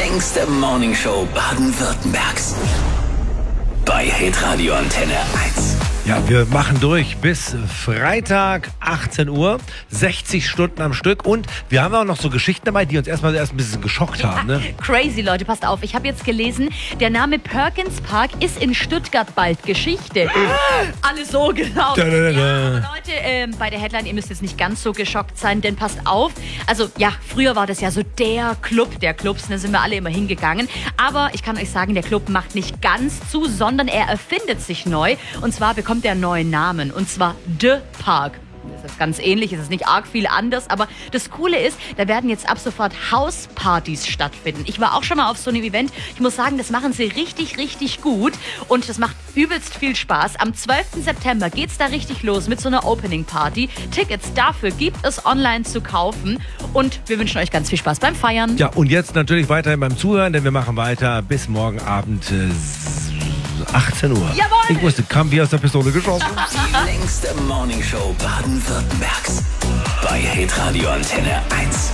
längste Morningshow Baden-Württembergs. Bei Hitradio Antenne 1. Ja, wir machen durch bis Freitag 18 Uhr, 60 Stunden am Stück und wir haben auch noch so Geschichten dabei, die uns erst ein bisschen geschockt haben. Ne? Crazy, Leute, passt auf. Ich habe jetzt gelesen, der Name Perkins Park ist in Stuttgart bald Geschichte. Alles so genau. Ja, aber Leute, bei der Headline, ihr müsst jetzt nicht ganz so geschockt sein, denn passt auf. Also ja, früher war das ja so der Club der Clubs, da sind wir alle immer hingegangen. Aber ich kann euch sagen, der Club macht nicht ganz zu, sondern er erfindet sich neu. Und zwar bekommt er einen neuen Namen, und zwar The Park. Das ist ganz ähnlich, es ist nicht arg viel anders, aber das Coole ist, da werden jetzt ab sofort Hauspartys stattfinden. Ich war auch schon mal auf so einem Event. Ich muss sagen, das machen sie richtig, richtig gut und das macht übelst viel Spaß. Am 12. September geht's da richtig los mit so einer Opening Party. Tickets dafür gibt es online zu kaufen und wir wünschen euch ganz viel Spaß beim Feiern. Ja, und jetzt natürlich weiterhin beim Zuhören, denn wir machen weiter bis morgen Abend 18 Uhr. Jawohl! Ich wusste, kam wie aus der Pistole geschossen. Die längste Morningshow Baden-Württembergs. Bei Hitradio Antenne 1.